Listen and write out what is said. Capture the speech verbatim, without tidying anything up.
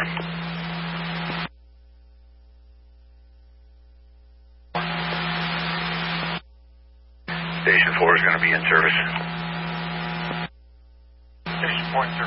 Station four is going to be in service. Station four in service.